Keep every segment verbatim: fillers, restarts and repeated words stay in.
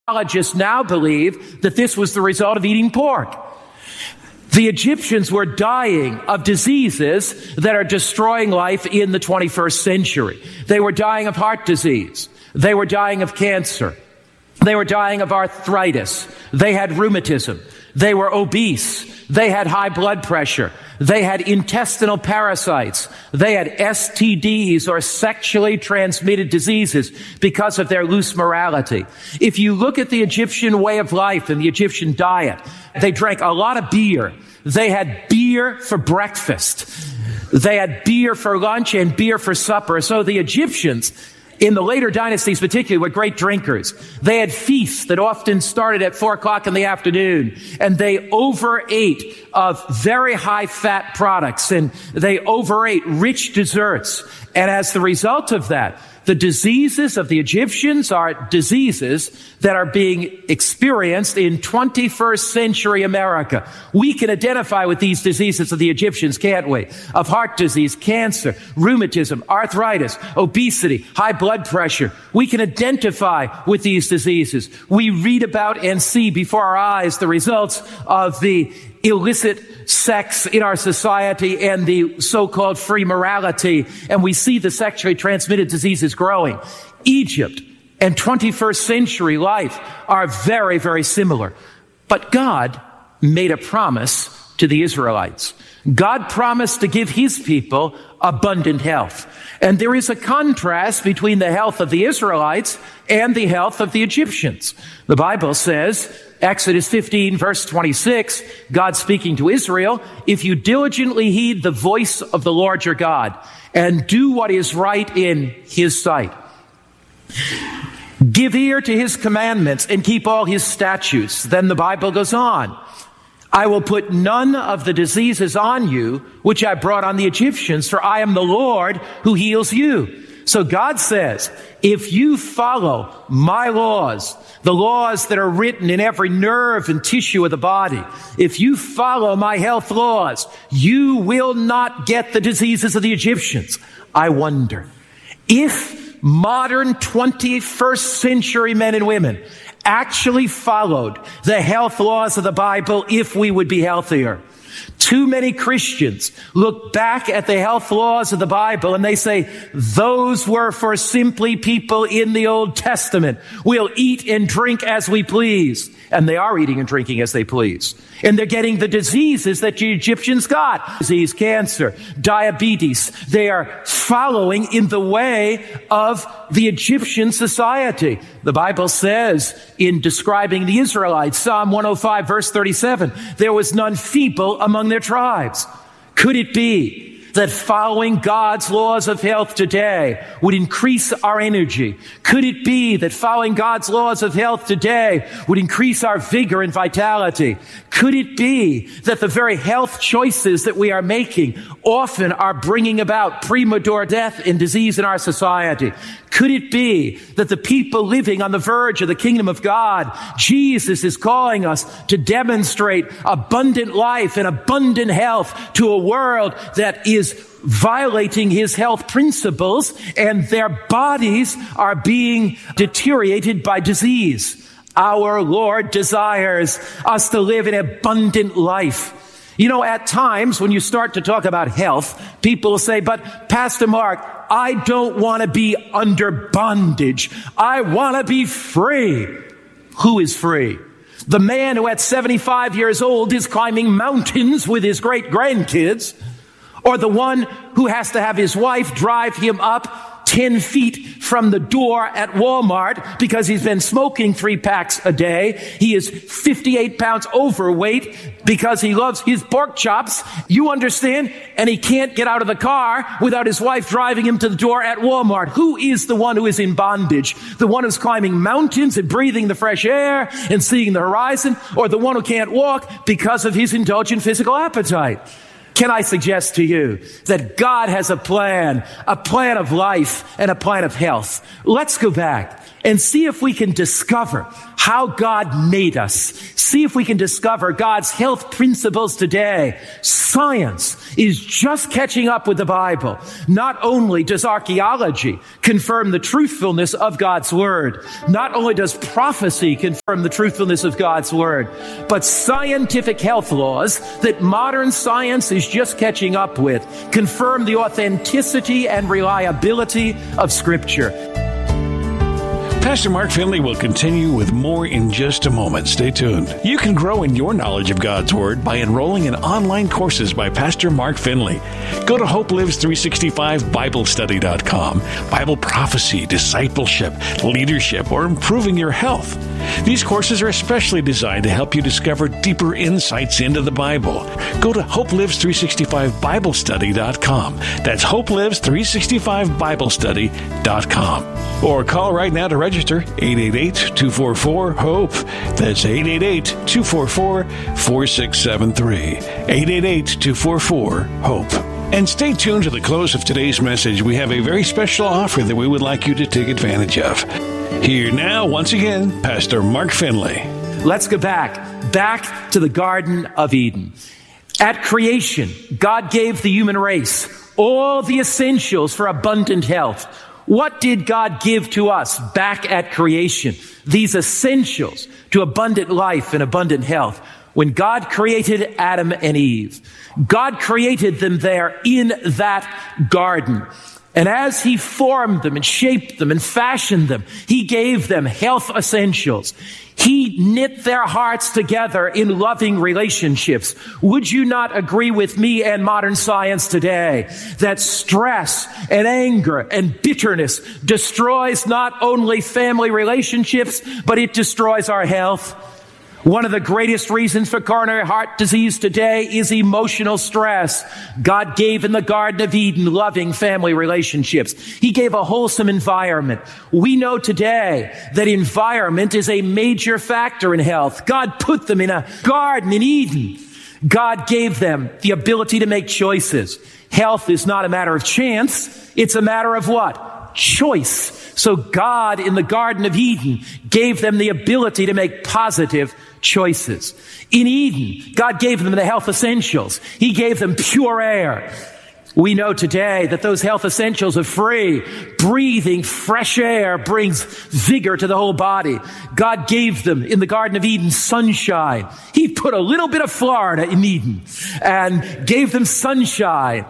Biologists now believe that this was the result of eating pork. The Egyptians were dying of diseases that are destroying life in the twenty-first century. They were dying of heart disease. They were dying of cancer. They were dying of arthritis. They had rheumatism. They were obese. They had high blood pressure. They had intestinal parasites. They had S T Ds, or sexually transmitted diseases, because of their loose morality. If you look at the Egyptian way of life and the Egyptian diet, they drank a lot of beer. They had beer for breakfast. They had beer for lunch and beer for supper. So the Egyptians, in the later dynasties particularly, were great drinkers. They had feasts that often started at four o'clock in the afternoon, and they overate of very high-fat products, and they overate rich desserts. And as the result of that, the diseases of the Egyptians are diseases that are being experienced in twenty-first century America. We can identify with these diseases of the Egyptians, can't we? Of heart disease, cancer, rheumatism, arthritis, obesity, high blood pressure. We can identify with these diseases. We read about and see before our eyes the results of the illicit sex in our society and the so-called free morality, and we see the sexually transmitted diseases growing. Egypt and twenty-first century life are very, very similar. But God made a promise to the Israelites. God promised to give his people abundant health. And there is a contrast between the health of the Israelites and the health of the Egyptians. The Bible says, Exodus fifteen, verse twenty-six, God speaking to Israel, if you diligently heed the voice of the Lord your God and do what is right in his sight, give ear to his commandments and keep all his statutes. Then the Bible goes on, I will put none of the diseases on you which I brought on the Egyptians, for I am the Lord who heals you. So God says, if you follow my laws, the laws that are written in every nerve and tissue of the body, if you follow my health laws, you will not get the diseases of the Egyptians. I wonder if modern twenty-first century men and women actually followed the health laws of the Bible, if we would be healthier. Too many Christians look back at the health laws of the Bible and they say, those were for simply people in the Old Testament. We'll eat and drink as we please. And they are eating and drinking as they please. And they're getting the diseases that the Egyptians got. Disease, cancer, diabetes. They are following in the way of the Egyptian society. The Bible says in describing the Israelites, Psalm one oh five, verse thirty-seven, there was none feeble among their tribes. Could it be that following God's laws of health today would increase our energy? Could it be that following God's laws of health today would increase our vigor and vitality? Could it be that the very health choices that we are making often are bringing about premature death and disease in our society? Could it be that the people living on the verge of the kingdom of God, Jesus is calling us to demonstrate abundant life and abundant health to a world that is violating his health principles, and their bodies are being deteriorated by disease. Our Lord desires us to live an abundant life. You know, at times when you start to talk about health, people will say, but Pastor Mark, I don't want to be under bondage. I want to be free. Who is free? The man who at seventy-five years old is climbing mountains with his great-grandkids, or the one who has to have his wife drive him up ten feet from the door at Walmart because he's been smoking three packs a day. He is fifty-eight pounds overweight because he loves his pork chops. You understand? And he can't get out of the car without his wife driving him to the door at Walmart. Who is the one who is in bondage? The one who's climbing mountains and breathing the fresh air and seeing the horizon, or the one who can't walk because of his indulgent physical appetite? Can I suggest to you that God has a plan, a plan of life and a plan of health? Let's go back and see if we can discover how God made us. See if we can discover God's health principles today. Science is just catching up with the Bible. Not only does archaeology confirm the truthfulness of God's Word, not only does prophecy confirm the truthfulness of God's Word, but scientific health laws that modern science is just catching up with confirm the authenticity and reliability of Scripture. Pastor Mark Finley will continue with more in just a moment. Stay tuned. You can grow in your knowledge of God's Word by enrolling in online courses by Pastor Mark Finley. Go to Hope Lives three sixty-five Bible Study dot com. Bible prophecy, discipleship, leadership, or improving your health. These courses are especially designed to help you discover deeper insights into the Bible. Go to Hope Lives three sixty-five Bible Study dot com. That's Hope Lives three sixty-five Bible Study dot com. Or call right now to register, eight eight eight, two four four, HOPE. That's eight eight eight, two four four, four six seven three. eight eight eight, two four four, HOPE. And stay tuned to the close of today's message. We have a very special offer that we would like you to take advantage of. Here now, once again, Pastor Mark Finley. Let's go back, back to the Garden of Eden. At creation, God gave the human race all the essentials for abundant health. What did God give to us back at creation? These essentials to abundant life and abundant health. When God created Adam and Eve, God created them there in that garden. And as he formed them and shaped them and fashioned them, he gave them health essentials. He knit their hearts together in loving relationships. Would you not agree with me and modern science today that stress and anger and bitterness destroys not only family relationships, but it destroys our health? One of the greatest reasons for coronary heart disease today is emotional stress. God gave in the Garden of Eden loving family relationships. He gave a wholesome environment. We know today that environment is a major factor in health. God put them in a garden in Eden. God gave them the ability to make choices. Health is not a matter of chance. It's a matter of what? Choice. So God in the Garden of Eden gave them the ability to make positive choices. In Eden, God gave them the health essentials. He gave them pure air. We know today that those health essentials are free. Breathing fresh air brings vigor to the whole body. God gave them in the Garden of Eden sunshine. He put a little bit of Florida in Eden and gave them sunshine.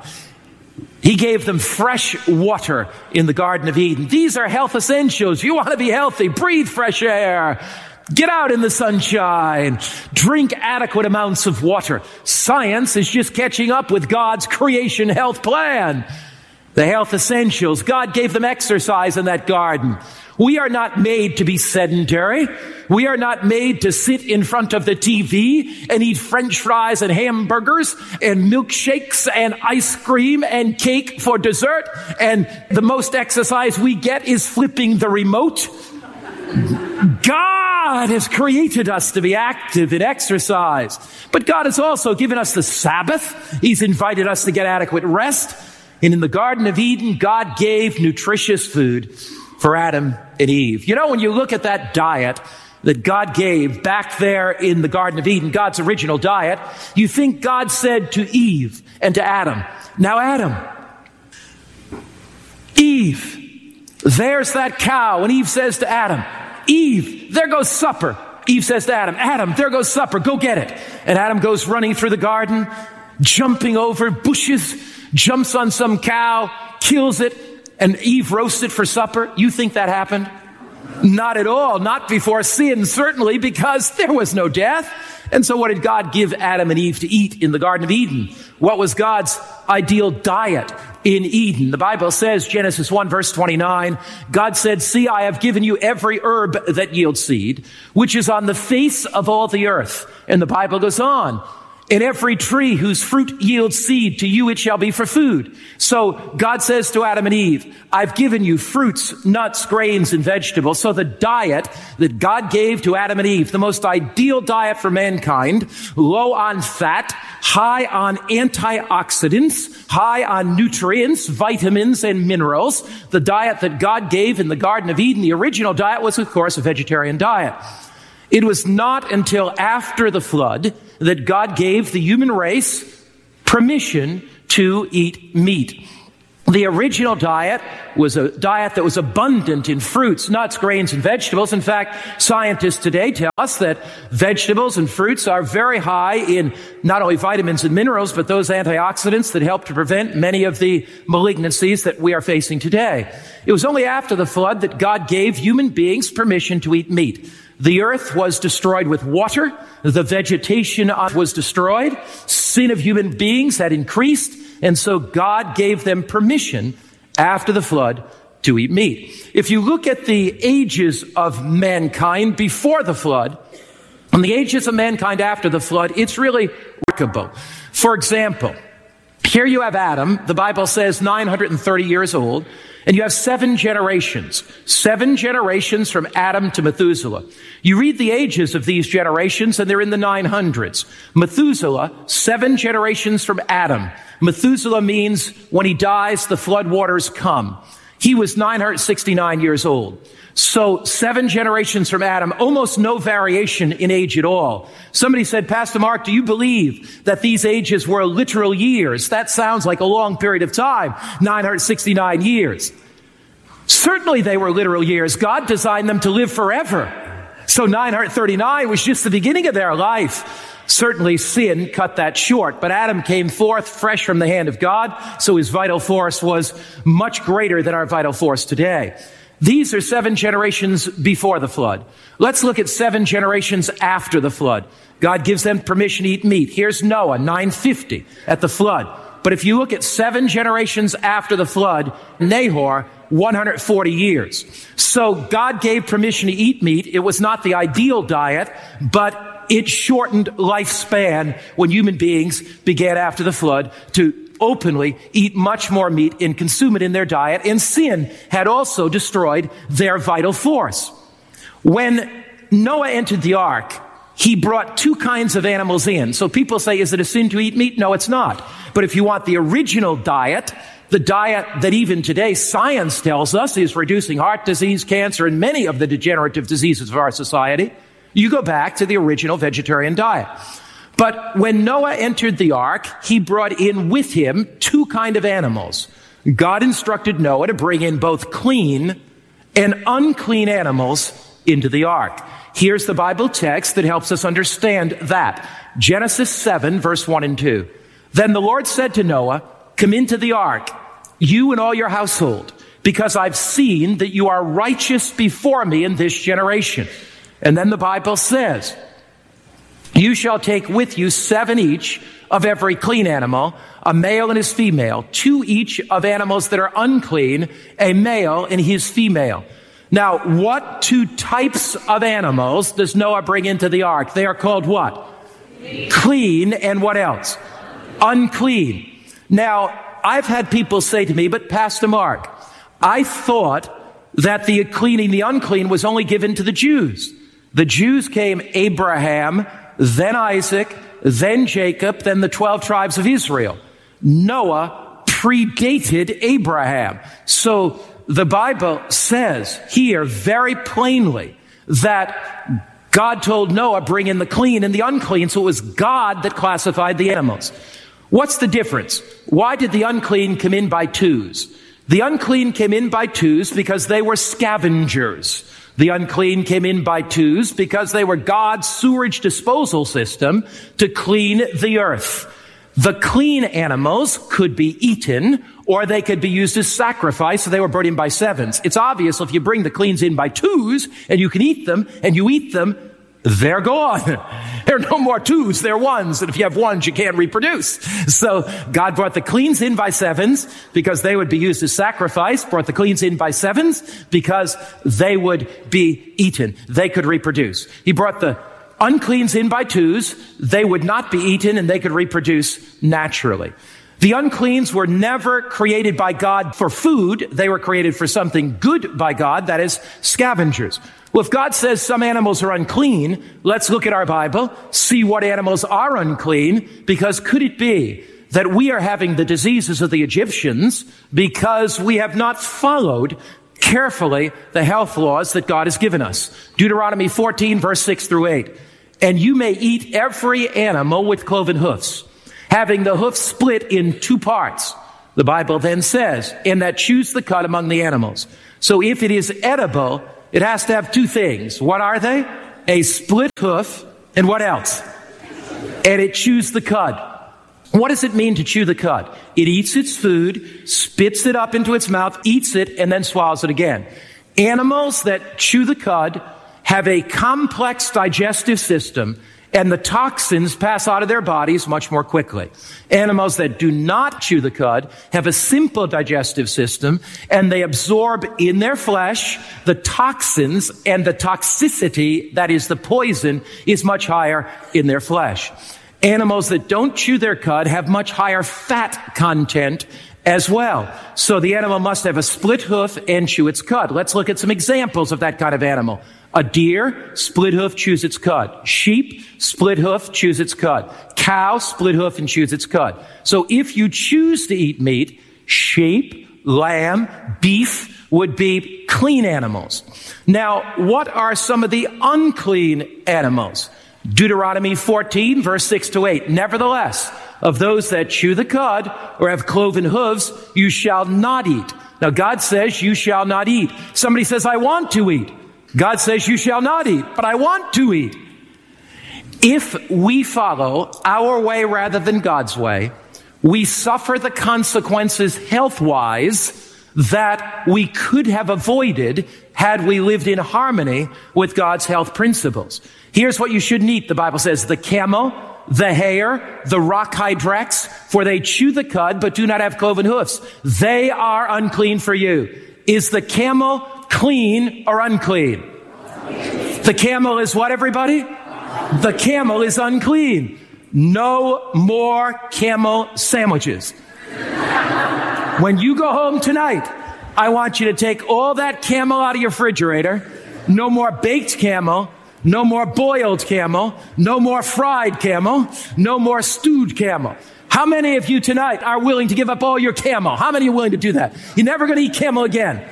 He gave them fresh water in the Garden of Eden. These are health essentials. You want to be healthy, breathe fresh air. Get out in the sunshine. Drink adequate amounts of water. Science is just catching up with God's creation health plan. The health essentials. God gave them exercise in that garden. We are not made to be sedentary. We are not made to sit in front of the T V and eat French fries and hamburgers and milkshakes and ice cream and cake for dessert. And the most exercise we get is flipping the remote. God has created us to be active in exercise. But God has also given us the Sabbath. He's invited us to get adequate rest. And in the Garden of Eden, God gave nutritious food for Adam and Eve. You know, when you look at that diet that God gave back there in the Garden of Eden, God's original diet, you think God said to Eve and to Adam, now Adam, Eve, there's that cow. And Eve says to Adam, Eve, there goes supper. Eve says to Adam, Adam, there goes supper. Go get it. And Adam goes running through the garden, jumping over bushes, jumps on some cow, kills it, and Eve roasts it for supper. You think that happened? Not at all. Not before sin, certainly, because there was no death. And so what did God give Adam and Eve to eat in the Garden of Eden? What was God's ideal diet in Eden? The Bible says, Genesis one verse twenty-nine, God said, see, I have given you every herb that yields seed, which is on the face of all the earth. And the Bible goes on, In every tree whose fruit yields seed, to you it shall be for food. So God says to Adam and Eve, I've given you fruits, nuts, grains, and vegetables. So the diet that God gave to Adam and Eve, the most ideal diet for mankind, low on fat, high on antioxidants, high on nutrients, vitamins, and minerals. The diet that God gave in the Garden of Eden, the original diet, was, of course, a vegetarian diet. It was not until after the flood that God gave the human race permission to eat meat. The original diet was a diet that was abundant in fruits, nuts, grains, and vegetables. In fact, scientists today tell us that vegetables and fruits are very high in not only vitamins and minerals, but those antioxidants that help to prevent many of the malignancies that we are facing today. It was only after the flood that God gave human beings permission to eat meat. The earth was destroyed with water. The vegetation was destroyed. Sin of human beings had increased. And so God gave them permission after the flood to eat meat. If you look at the ages of mankind before the flood and the ages of mankind after the flood, it's really remarkable. For example, here you have Adam. The Bible says nine hundred thirty years old. And you have seven generations, seven generations from Adam to Methuselah. You read the ages of these generations and they're in the nine hundreds. Methuselah, seven generations from Adam. Methuselah means when he dies, the flood waters come. He was nine hundred sixty-nine years old. So seven generations from Adam, almost no variation in age at all. Somebody said, Pastor Mark, do you believe that these ages were literal years? That sounds like a long period of time, nine hundred sixty-nine years. Certainly they were literal years. God designed them to live forever. So nine hundred thirty-nine was just the beginning of their life. Certainly sin cut that short, but Adam came forth fresh from the hand of God, so his vital force was much greater than our vital force today. These are seven generations before the flood. Let's look at seven generations after the flood. God gives them permission to eat meat. Here's Noah, nine fifty at the flood. But if you look at seven generations after the flood, Nahor, one hundred forty years. So God gave permission to eat meat. It was not the ideal diet, but it shortened lifespan when human beings began after the flood to openly eat much more meat and consume it in their diet, and sin had also destroyed their vital force. When Noah entered the ark, he brought two kinds of animals in. So people say, is it a sin to eat meat? No, it's not. But if you want the original diet, the diet that even today science tells us is reducing heart disease, cancer, and many of the degenerative diseases of our society, you go back to the original vegetarian diet. But when Noah entered the ark, he brought in with him two kind of animals. God instructed Noah to bring in both clean and unclean animals into the ark. Here's the Bible text that helps us understand that. Genesis seven, verse one and two. Then the Lord said to Noah, come into the ark, you and all your household, because I've seen that you are righteous before me in this generation. And then the Bible says, you shall take with you seven each of every clean animal, a male and his female, two each of animals that are unclean, a male and his female. Now, what two types of animals does Noah bring into the ark? They are called what? Clean. Clean, and what else? Unclean. Now, I've had people say to me, but Pastor Mark, I thought that the clean and the unclean was only given to the Jews. The Jews came Abraham, then Isaac, then Jacob, then the twelve tribes of Israel. Noah predated Abraham. So the Bible says here very plainly that God told Noah, bring in the clean and the unclean. So it was God that classified the animals. What's the difference? Why did the unclean come in by twos? The unclean came in by twos because they were scavengers. The unclean came in by twos because they were God's sewerage disposal system to clean the earth. The clean animals could be eaten or they could be used as sacrifice, so they were brought in by sevens. It's obvious if you bring the cleans in by twos and you can eat them and you eat them, they're gone. There are no more twos, they're ones. And if you have ones, you can't reproduce. So God brought the cleans in by sevens because they would be used as sacrifice, brought the cleans in by sevens because they would be eaten. They could reproduce. He brought the uncleans in by twos, they would not be eaten and they could reproduce naturally. The uncleans were never created by God for food. They were created for something good by God, that is, scavengers. Well, if God says some animals are unclean, let's look at our Bible, see what animals are unclean, because could it be that we are having the diseases of the Egyptians because we have not followed carefully the health laws that God has given us? Deuteronomy fourteen, verse six through eight. And you may eat every animal with cloven hoofs, having the hoof split in two parts. The Bible then says, and that chews the cud among the animals. So if it is edible, it has to have two things. What are they? A split hoof, and what else? And it chews the cud. What does it mean to chew the cud? It eats its food, spits it up into its mouth, eats it, and then swallows it again. Animals that chew the cud have a complex digestive system, and the toxins pass out of their bodies much more quickly. Animals that do not chew the cud have a simple digestive system, and they absorb in their flesh the toxins, and the toxicity, that is the poison, is much higher in their flesh. Animals that don't chew their cud have much higher fat content as well. So the animal must have a split hoof and chew its cud. Let's look at some examples of that kind of animal. A deer, split hoof, chews its cud. Sheep, split hoof, chews its cud. Cow, split hoof, and chews its cud. So if you choose to eat meat, sheep, lamb, beef would be clean animals. Now, what are some of the unclean animals? Deuteronomy fourteen, verse six to eight. Nevertheless, of those that chew the cud or have cloven hooves, you shall not eat. Now, God says you shall not eat. Somebody says, I want to eat. God says you shall not eat, but I want to eat. If we follow our way rather than God's way, we suffer the consequences health-wise that we could have avoided had we lived in harmony with God's health principles. Here's what you shouldn't eat, the Bible says: the camel, the hare, the rock hyrax, for they chew the cud but do not have cloven hoofs. They are unclean for you. Is the camel clean or unclean? The camel is what, everybody? The camel is unclean. No more camel sandwiches. When you go home tonight, I want you to take all that camel out of your refrigerator. No more baked camel. No more boiled camel. No more fried camel. No more stewed camel. How many of you tonight are willing to give up all your camel? How many are willing to do that? You're never going to eat camel again.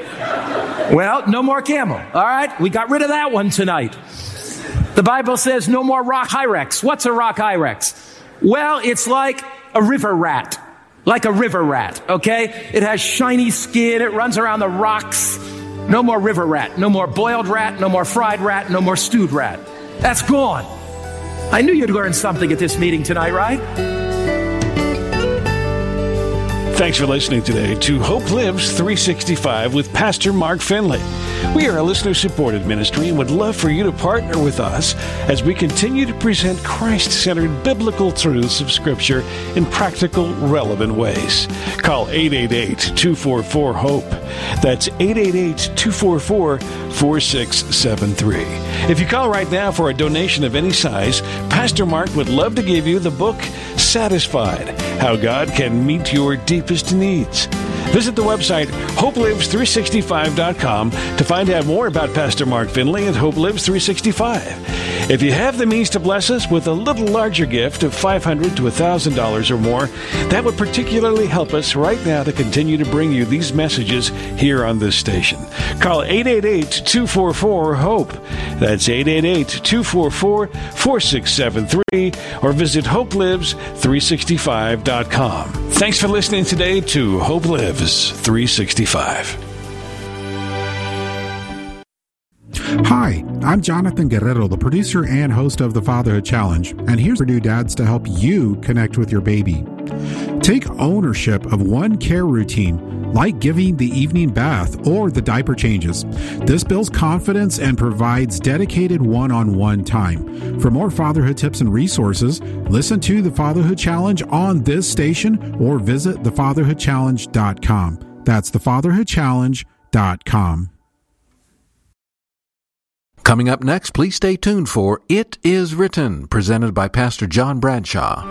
Well, no more camel. All right? We got rid of that one tonight. The Bible says no more rock hyrax. What's a rock hyrax? Well, it's like a river rat. Like a river rat, okay? It has shiny skin. It runs around the rocks. No more river rat. No more boiled rat. No more fried rat. No more stewed rat. That's gone. I knew you'd learn something at this meeting tonight, right? Thanks for listening today to Hope Lives three sixty-five with Pastor Mark Finley. We are a listener-supported ministry and would love for you to partner with us as we continue to present Christ-centered biblical truths of Scripture in practical, relevant ways. Call eight eight eight, two four four, HOPE. That's eight eight eight, two four four, four six seven three. If you call right now for a donation of any size, Pastor Mark would love to give you the book, Satisfied: How God Can Meet Your Deepest Needs. Visit the website hope lives three sixty-five dot com to find out more about Pastor Mark Finley and Hope Lives three sixty-five. If you have the means to bless us with a little larger gift of five hundred dollars to one thousand dollars or more, that would particularly help us right now to continue to bring you these messages here on this station. Call eight eight eight, two four four, HOPE. That's eight eight eight, two four four, four six seven three, or visit hope lives three sixty-five dot com. Thanks for listening today to Hope Lives three sixty-five. Hi, I'm Jonathan Guerrero, the producer and host of the Fatherhood Challenge, and here's for new dads to help you connect with your baby. Take ownership of one care routine, like giving the evening bath or the diaper changes. This builds confidence and provides dedicated one-on-one time. For more fatherhood tips and resources, listen to the Fatherhood Challenge on this station or visit the fatherhood challenge dot com. That's the fatherhood challenge dot com. Coming up next, please stay tuned for It Is Written, presented by Pastor John Bradshaw.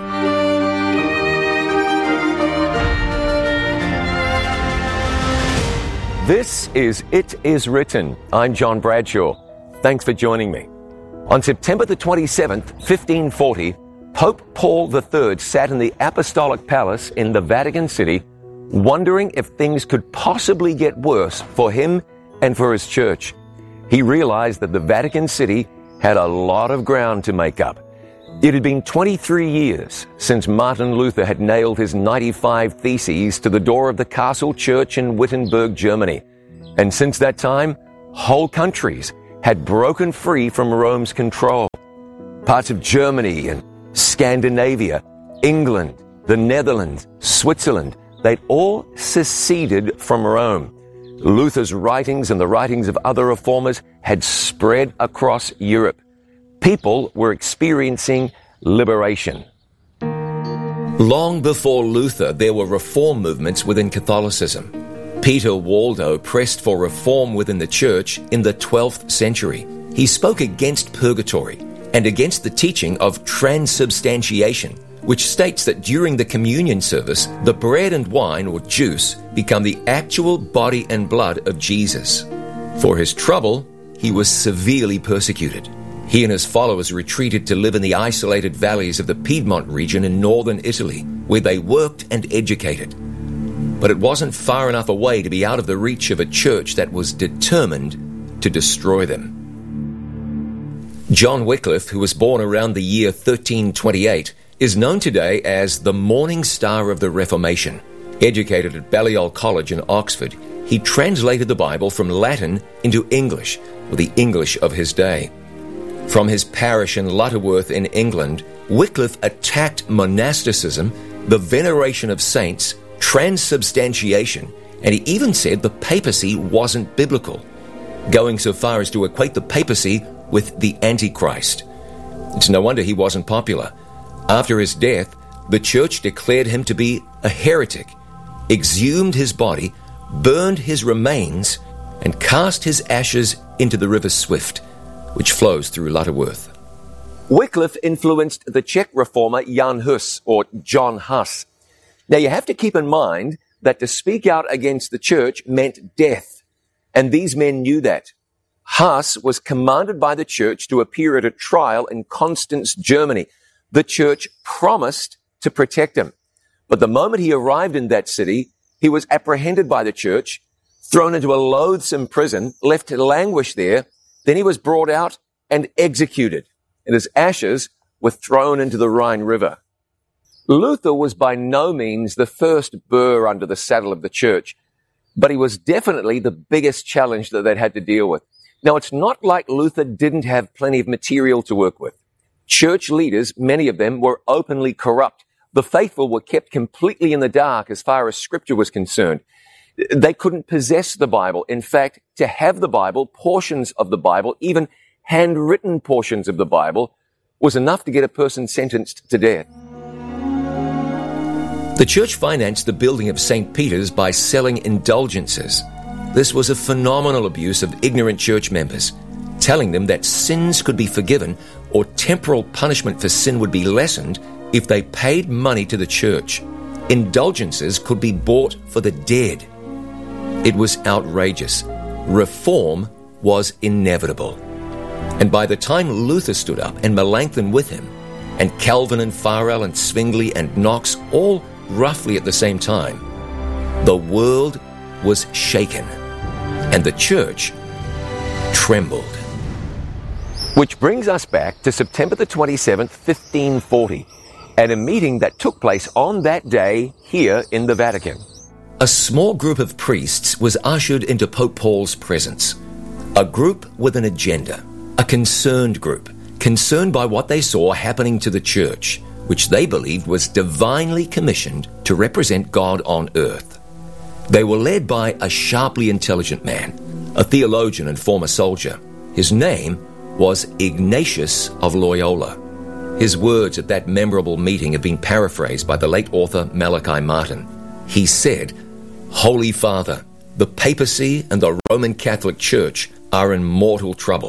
This is It Is Written. I'm John Bradshaw. Thanks for joining me. On September the twenty-seventh, fifteen forty, Pope Paul the Third sat in the Apostolic Palace in the Vatican City, wondering if things could possibly get worse for him and for his church. He realized that the Vatican City had a lot of ground to make up. It had been twenty-three years since Martin Luther had nailed his ninety-five Theses to the door of the Castle Church in Wittenberg, Germany. And since that time, whole countries had broken free from Rome's control. Parts of Germany and Scandinavia, England, the Netherlands, Switzerland, they'd all seceded from Rome. Luther's writings and the writings of other reformers had spread across Europe. People were experiencing liberation. Long before Luther, there were reform movements within Catholicism. Peter Waldo pressed for reform within the church in the twelfth century. He spoke against purgatory and against the teaching of transubstantiation, which states that during the communion service, the bread and wine or juice become the actual body and blood of Jesus. For his trouble, he was severely persecuted. He and his followers retreated to live in the isolated valleys of the Piedmont region in northern Italy, where they worked and educated. But it wasn't far enough away to be out of the reach of a church that was determined to destroy them. John Wycliffe, who was born around the year thirteen twenty-eight, is known today as the Morning Star of the Reformation. Educated at Balliol College in Oxford, he translated the Bible from Latin into English, or the English of his day. From his parish in Lutterworth in England, Wycliffe attacked monasticism, the veneration of saints, transubstantiation, and he even said the papacy wasn't biblical, going so far as to equate the papacy with the Antichrist. It's no wonder he wasn't popular. After his death, the church declared him to be a heretic, exhumed his body, burned his remains, and cast his ashes into the river Swift, which flows through Lutterworth. Wycliffe influenced the Czech reformer Jan Hus, or John Huss. Now you have to keep in mind that to speak out against the church meant death, and these men knew that. Huss was commanded by the church to appear at a trial in Constance, Germany. The church promised to protect him. But the moment he arrived in that city, he was apprehended by the church, thrown into a loathsome prison, left to languish there. Then he was brought out and executed, and his ashes were thrown into the Rhine River. Luther was by no means the first burr under the saddle of the church, but he was definitely the biggest challenge that they'd had to deal with. Now, it's not like Luther didn't have plenty of material to work with. Church leaders, many of them, were openly corrupt. The faithful were kept completely in the dark as far as Scripture was concerned. They couldn't possess the Bible. In fact, to have the Bible, portions of the Bible, even handwritten portions of the Bible, was enough to get a person sentenced to death. The church financed the building of Saint Peter's by selling indulgences. This was a phenomenal abuse of ignorant church members, telling them that sins could be forgiven or temporal punishment for sin would be lessened if they paid money to the church. Indulgences could be bought for the dead. It was outrageous. Reform was inevitable. And by the time Luther stood up, and Melanchthon with him, and Calvin and Farel and Zwingli and Knox, all roughly at the same time, the world was shaken, and the church trembled. Which brings us back to September the twenty-seventh, fifteen forty, at a meeting that took place on that day here in the Vatican. A small group of priests was ushered into Pope Paul's presence. A group with an agenda, a concerned group, concerned by what they saw happening to the church, which they believed was divinely commissioned to represent God on earth. They were led by a sharply intelligent man, a theologian and former soldier. His name was Ignatius of Loyola. His words at that memorable meeting have been paraphrased by the late author Malachi Martin. He said, "Holy Father, the papacy and the Roman Catholic Church are in mortal trouble.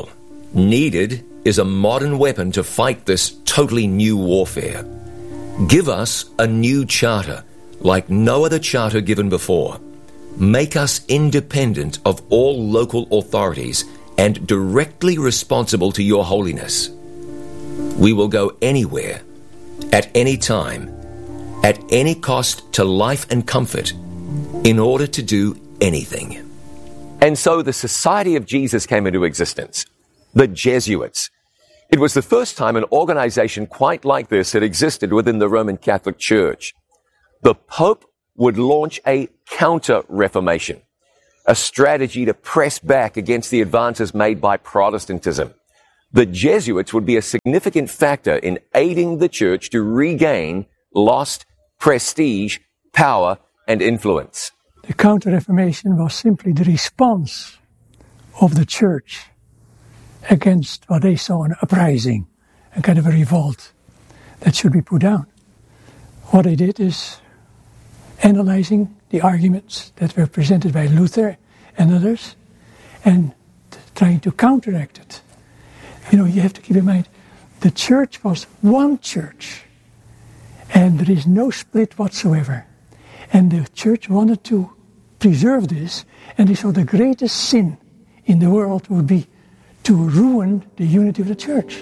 Needed is a modern weapon to fight this totally new warfare. Give us a new charter, like no other charter given before. Make us independent of all local authorities and directly responsible to your holiness. We will go anywhere, at any time, at any cost to life and comfort, in order to do anything. And so the Society of Jesus came into existence. The Jesuits. It was the first time an organization quite like this had existed within the Roman Catholic Church. The Pope would launch a counter-reformation, a strategy to press back against the advances made by Protestantism. The Jesuits would be a significant factor in aiding the Church to regain lost prestige, power, and influence. The Counter-Reformation was simply the response of the Church against what they saw an uprising, a kind of a revolt that should be put down. What they did is analyzing the arguments that were presented by Luther and others and trying to counteract it. You know, you have to keep in mind, the church was one church and there is no split whatsoever. And the church wanted to preserve this, and they saw the greatest sin in the world would be to ruin the unity of the church.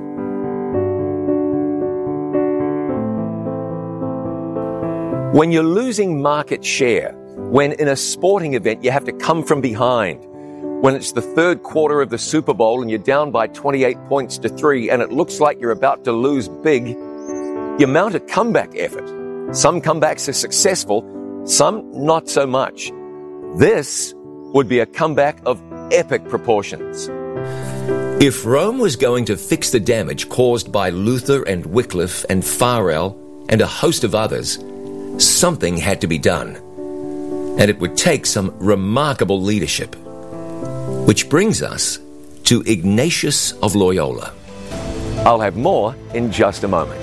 When you're losing market share, when in a sporting event you have to come from behind, when it's the third quarter of the Super Bowl and you're down by twenty-eight points to three and it looks like you're about to lose big, you mount a comeback effort. Some comebacks are successful, some not so much. This would be a comeback of epic proportions. If Rome was going to fix the damage caused by Luther and Wycliffe and Farel and a host of others, something had to be done. And it would take some remarkable leadership. Which brings us to Ignatius of Loyola. I'll have more in just a moment.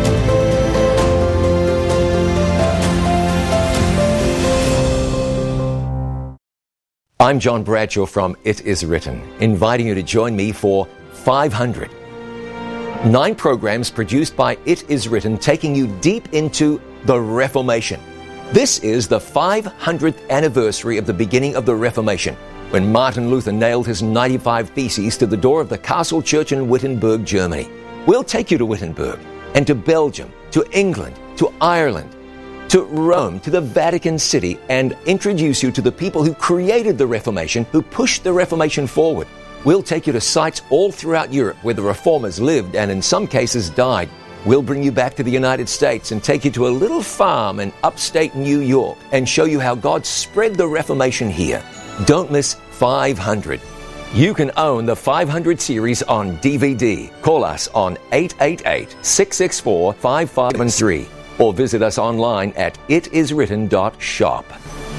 I'm John Bradshaw from It Is Written, inviting you to join me for five hundred. Nine programs produced by It Is Written, taking you deep into the Reformation. This is the five hundredth anniversary of the beginning of the Reformation, when Martin Luther nailed his ninety-five Theses to the door of the Castle Church in Wittenberg, Germany. We'll take you to Wittenberg, and to Belgium, to England, to Ireland, to Rome, to the Vatican City, and introduce you to the people who created the Reformation, who pushed the Reformation forward. We'll take you to sites all throughout Europe where the Reformers lived and in some cases died. We'll bring you back to the United States and take you to a little farm in upstate New York and show you how God spread the Reformation here. Don't miss five hundred. You can own the five hundred series on D V D. Call us on eight eight eight, six six four, five five seven three. Or visit us online at it is written dot shop.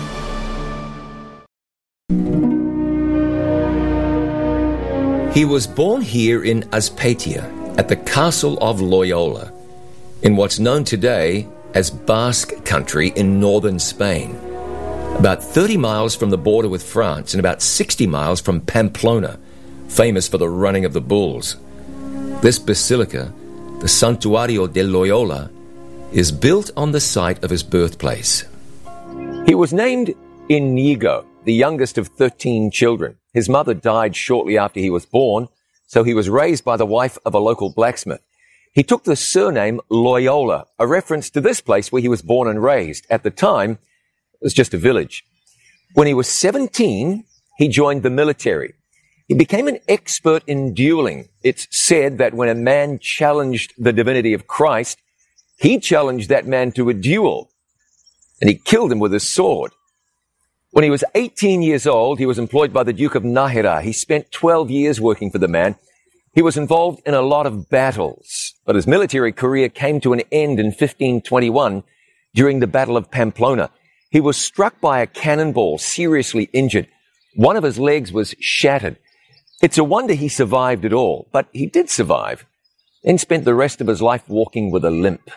He was born here in Azpeitia, at the Castle of Loyola, in what's known today as Basque Country in northern Spain, about thirty miles from the border with France and about sixty miles from Pamplona, famous for the running of the bulls. This basilica, the Santuario de Loyola, is built on the site of his birthplace. He was named Inigo, the youngest of thirteen children. His mother died shortly after he was born, so he was raised by the wife of a local blacksmith. He took the surname Loyola, a reference to this place where he was born and raised. At the time, it was just a village. When he was seventeen, he joined the military. He became an expert in dueling. It's said that when a man challenged the divinity of Christ, he challenged that man to a duel, and he killed him with his sword. When he was eighteen years old, he was employed by the Duke of Nájera. He spent twelve years working for the man. He was involved in a lot of battles, but his military career came to an end in fifteen twenty-one during the Battle of Pamplona. He was struck by a cannonball, seriously injured. One of his legs was shattered. It's a wonder he survived at all, but he did survive, and spent the rest of his life walking with a limp.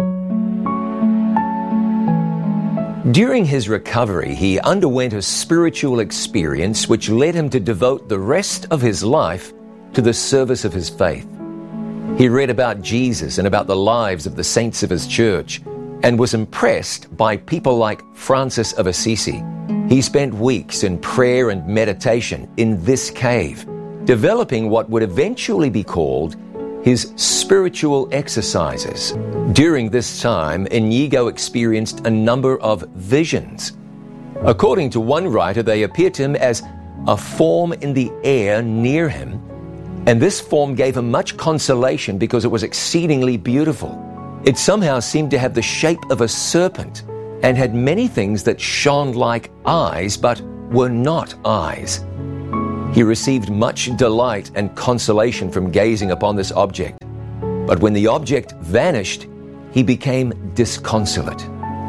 During his recovery, he underwent a spiritual experience which led him to devote the rest of his life to the service of his faith. He read about Jesus and about the lives of the saints of his church and was impressed by people like Francis of Assisi. He spent weeks in prayer and meditation in this cave, developing what would eventually be called his spiritual exercises. During this time, Inigo experienced a number of visions. According to one writer, they appeared to him as a form in the air near him, and this form gave him much consolation because it was exceedingly beautiful. It somehow seemed to have the shape of a serpent and had many things that shone like eyes but were not eyes. He received much delight and consolation from gazing upon this object, but when the object vanished, he became disconsolate.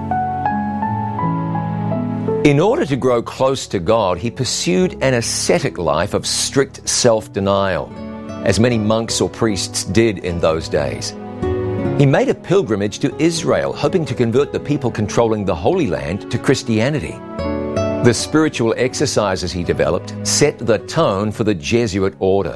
In order to grow close to God, he pursued an ascetic life of strict self-denial, as many monks or priests did in those days. He made a pilgrimage to Israel, hoping to convert the people controlling the Holy Land to Christianity. The spiritual exercises he developed set the tone for the Jesuit order.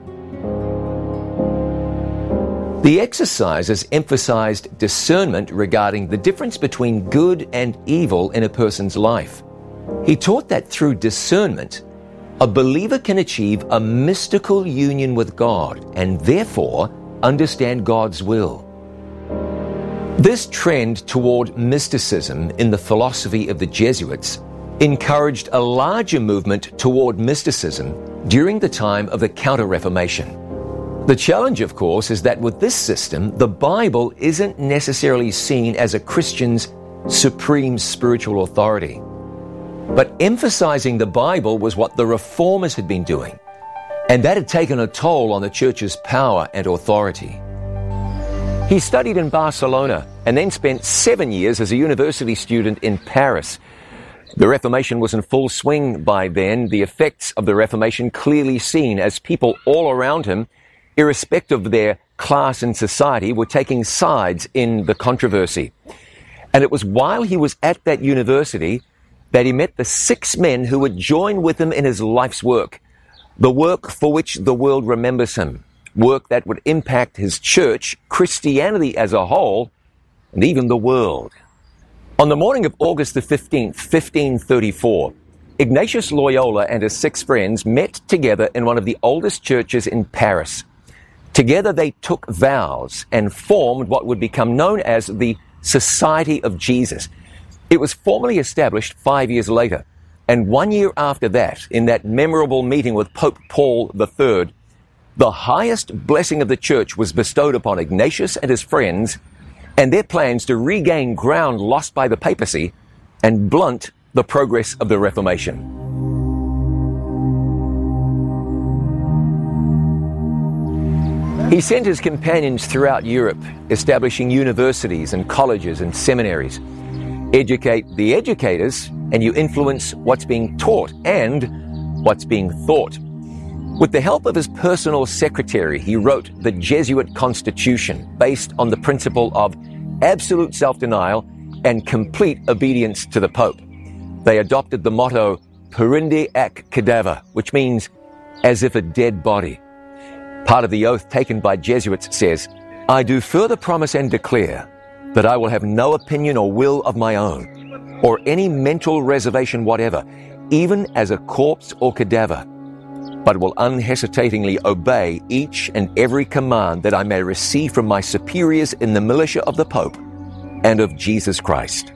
The exercises emphasized discernment regarding the difference between good and evil in a person's life. He taught that through discernment, a believer can achieve a mystical union with God and therefore understand God's will. This trend toward mysticism in the philosophy of the Jesuits encouraged a larger movement toward mysticism during the time of the Counter-Reformation. The challenge, of course, is that with this system, the Bible isn't necessarily seen as a Christian's supreme spiritual authority. But emphasizing the Bible was what the Reformers had been doing, and that had taken a toll on the church's power and authority. He studied in Barcelona and then spent seven years as a university student in Paris. The Reformation was in full swing by then, the effects of the Reformation clearly seen as people all around him, irrespective of their class in society, were taking sides in the controversy. And it was while he was at that university that he met the six men who would join with him in his life's work, the work for which the world remembers him, work that would impact his church, Christianity as a whole, and even the world. On the morning of August the fifteenth, fifteen thirty-four, Ignatius Loyola and his six friends met together in one of the oldest churches in Paris. Together they took vows and formed what would become known as the Society of Jesus. It was formally established five years later, and one year after that, in that memorable meeting with Pope Paul the Third, the highest blessing of the church was bestowed upon Ignatius and his friends and their plans to regain ground lost by the papacy and blunt the progress of the Reformation. He sent his companions throughout Europe, establishing universities and colleges and seminaries. Educate the educators, and you influence what's being taught and what's being thought. With the help of his personal secretary, he wrote the Jesuit Constitution based on the principle of absolute self-denial and complete obedience to the Pope. They adopted the motto, Perinde ac cadaver, which means as if a dead body. Part of the oath taken by Jesuits says, I do further promise and declare that I will have no opinion or will of my own, or any mental reservation whatever, even as a corpse or cadaver, but will unhesitatingly obey each and every command that I may receive from my superiors in the militia of the Pope and of Jesus Christ.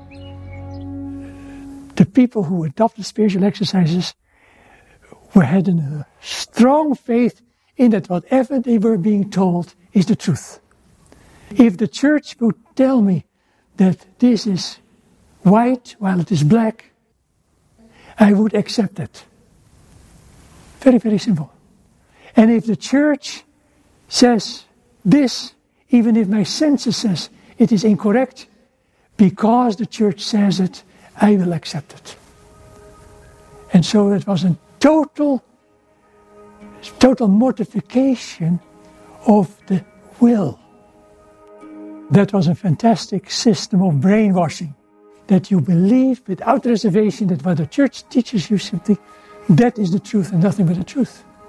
The people who adopted spiritual exercises were had a strong faith in that whatever they were being told is the truth. If the church would tell me that this is white while it is black, I would accept it. Very, very simple. And if the church says this, even if my senses says it is incorrect, because the church says it, I will accept it. And so it was a total, total mortification of the will. That was a fantastic system of brainwashing, that you believe without reservation that what the church teaches you something, that is the truth and nothing but the truth.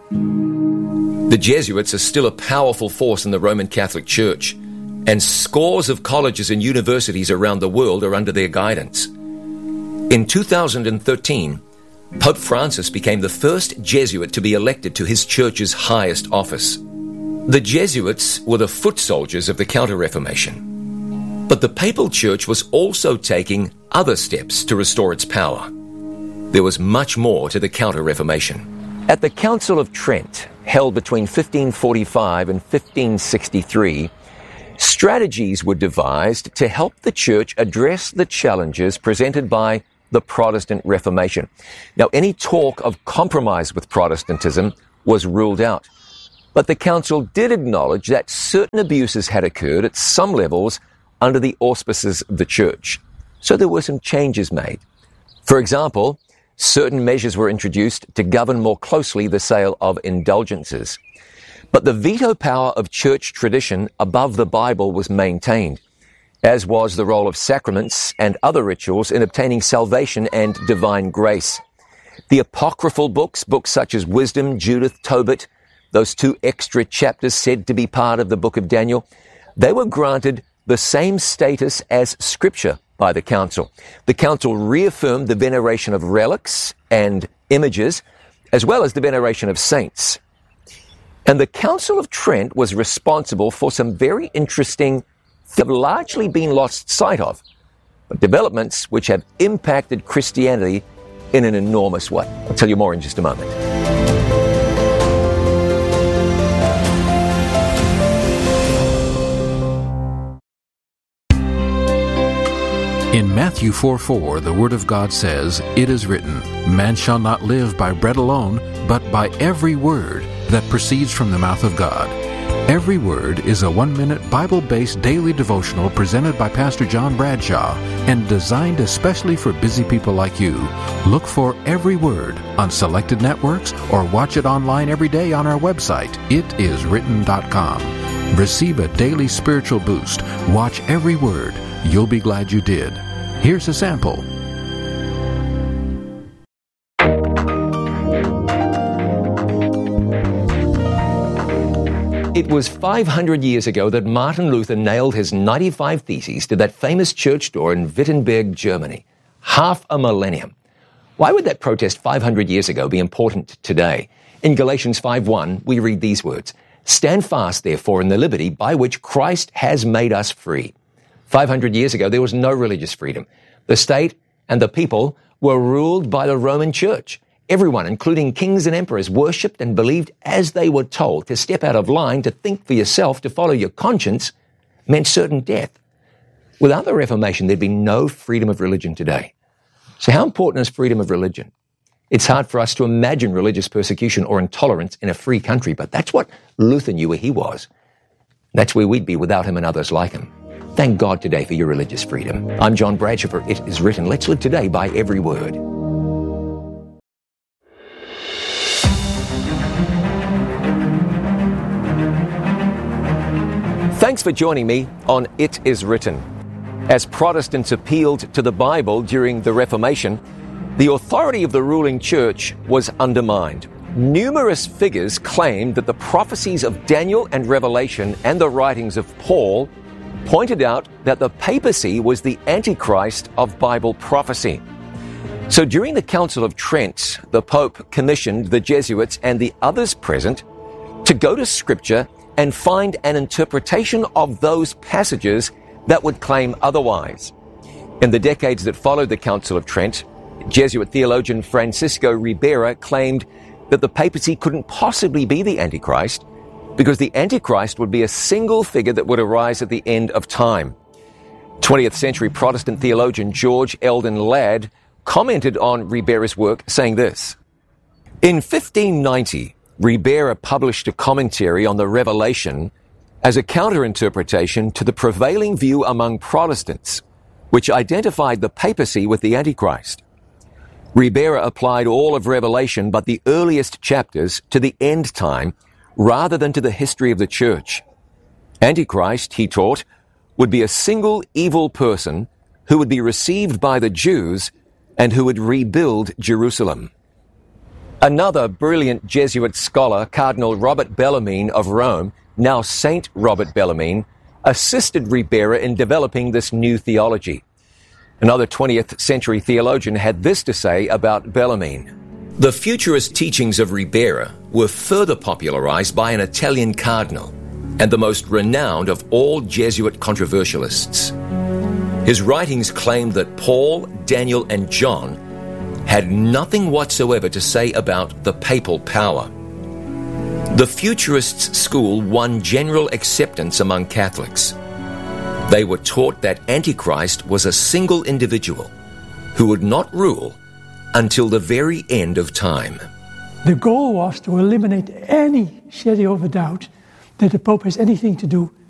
The Jesuits are still a powerful force in the Roman Catholic Church, and scores of colleges and universities around the world are under their guidance. In two thousand thirteen, Pope Francis became the first Jesuit to be elected to his church's highest office. The Jesuits were the foot soldiers of the Counter-Reformation. But the Papal Church was also taking other steps to restore its power. There was much more to the Counter-Reformation. At the Council of Trent, held between fifteen forty-five and fifteen sixty-three, strategies were devised to help the Church address the challenges presented by the Protestant Reformation. Now, any talk of compromise with Protestantism was ruled out. But the Council did acknowledge that certain abuses had occurred at some levels under the auspices of the Church. So there were some changes made. For example, certain measures were introduced to govern more closely the sale of indulgences. But the veto power of church tradition above the Bible was maintained, as was the role of sacraments and other rituals in obtaining salvation and divine grace. The apocryphal books, books such as Wisdom, Judith, Tobit, those two extra chapters said to be part of the book of Daniel, they were granted the same status as Scripture by the Council. The Council reaffirmed the veneration of relics and images, as well as the veneration of saints. And the Council of Trent was responsible for some very interesting, have largely been lost sight of, but developments which have impacted Christianity in an enormous way. I'll tell you more in just a moment. In Matthew four four, the Word of God says, "It is written, man shall not live by bread alone, but by every word that proceeds from the mouth of God." Every Word is a one-minute Bible-based daily devotional presented by Pastor John Bradshaw and designed especially for busy people like you. Look for Every Word on selected networks or watch it online every day on our website, it is written dot com. Receive a daily spiritual boost. Watch Every Word. You'll be glad you did. Here's a sample. It was five hundred years ago that Martin Luther nailed his ninety-five Theses to that famous church door in Wittenberg, Germany. Half a millennium. Why would that protest five hundred years ago be important today? In Galatians five one, we read these words, "Stand fast, therefore, in the liberty by which Christ has made us free." five hundred years ago, there was no religious freedom. The state and the people were ruled by the Roman Church. Everyone, including kings and emperors, worshipped and believed as they were told. To step out of line, to think for yourself, to follow your conscience, meant certain death. Without the Reformation, there'd be no freedom of religion today. So how important is freedom of religion? It's hard for us to imagine religious persecution or intolerance in a free country, but that's what Luther knew where he was. That's where we'd be without him and others like him. Thank God today for your religious freedom. I'm John Bradshaw for It Is Written. Let's live today by every word. Thanks for joining me on It Is Written. As Protestants appealed to the Bible during the Reformation, the authority of the ruling church was undermined. Numerous figures claimed that the prophecies of Daniel and Revelation and the writings of Paul pointed out that the papacy was the Antichrist of Bible prophecy. So during the Council of Trent, the Pope commissioned the Jesuits and the others present to go to Scripture and find an interpretation of those passages that would claim otherwise. In the decades that followed the Council of Trent, Jesuit theologian Francisco Ribera claimed that the papacy couldn't possibly be the Antichrist because the Antichrist would be a single figure that would arise at the end of time. twentieth century Protestant theologian George Eldon Ladd commented on Ribera's work, saying this, "In fifteen ninety, Ribera published a commentary on the Revelation as a counter-interpretation to the prevailing view among Protestants, which identified the papacy with the Antichrist. Ribera applied all of Revelation but the earliest chapters to the end time rather than to the history of the church. Antichrist, he taught, would be a single evil person who would be received by the Jews and who would rebuild Jerusalem." Another brilliant Jesuit scholar, Cardinal Robert Bellarmine of Rome, now Saint Robert Bellarmine, assisted Ribera in developing this new theology. Another twentieth century theologian had this to say about Bellarmine. The futurist teachings of Ribera were further popularized by an Italian cardinal and the most renowned of all Jesuit controversialists. His writings claimed that Paul, Daniel, and John had nothing whatsoever to say about the papal power. The Futurists' school won general acceptance among Catholics. They were taught that Antichrist was a single individual who would not rule until the very end of time. The goal was to eliminate any shadow of a doubt that the Pope has anything to do